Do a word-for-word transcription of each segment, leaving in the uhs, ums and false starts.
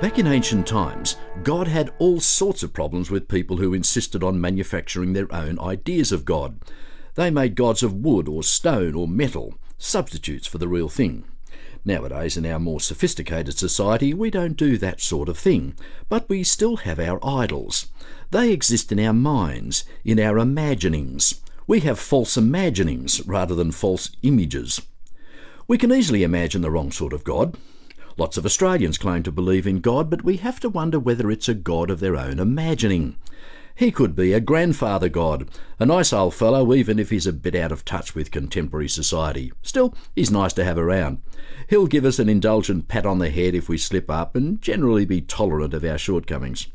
Back in ancient times, God had all sorts of problems with people who insisted on manufacturing their own ideas of God. They made gods of wood or stone or metal, substitutes for the real thing. Nowadays, in our more sophisticated society, we don't do that sort of thing, but we still have our idols. They exist in our minds, in our imaginings. We have false imaginings rather than false images. We can easily imagine the wrong sort of God. Lots of Australians claim to believe in God, but we have to wonder whether it's a God of their own imagining. He could be a grandfather God, a nice old fellow even if he's a bit out of touch with contemporary society. Still, he's nice to have around. He'll give us an indulgent pat on the head if we slip up and generally be tolerant of our shortcomings.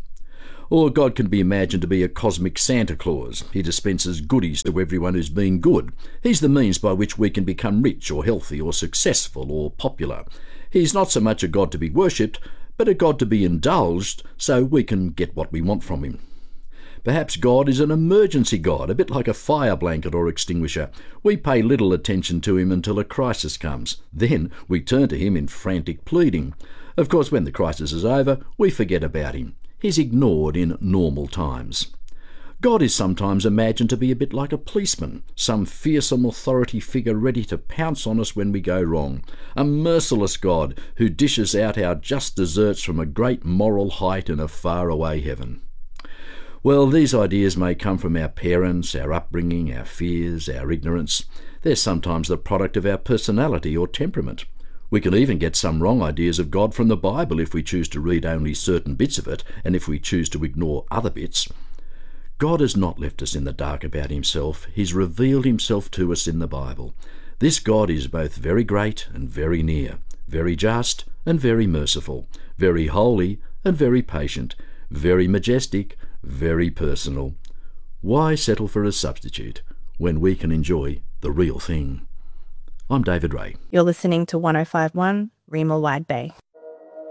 Or God can be imagined to be a cosmic Santa Claus. He dispenses goodies to everyone who's been good. He's the means by which we can become rich or healthy or successful or popular. He's not so much a God to be worshipped, but a God to be indulged so we can get what we want from him. Perhaps God is an emergency God, a bit like a fire blanket or extinguisher. We pay little attention to him until a crisis comes. Then we turn to him in frantic pleading. Of course, when the crisis is over, we forget about him. He's ignored in normal times. God is sometimes imagined to be a bit like a policeman, some fearsome authority figure ready to pounce on us when we go wrong, a merciless God who dishes out our just deserts from a great moral height in a faraway heaven. Well, these ideas may come from our parents, our upbringing, our fears, our ignorance. They're sometimes the product of our personality or temperament. We can even get some wrong ideas of God from the Bible if we choose to read only certain bits of it and if we choose to ignore other bits. God has not left us in the dark about himself. He's revealed himself to us in the Bible. This God is both very great and very near, very just and very merciful, very holy and very patient, very majestic, very personal. Why settle for a substitute when we can enjoy the real thing? I'm David Ray. You're listening to one oh five point one Rima Wide Bay.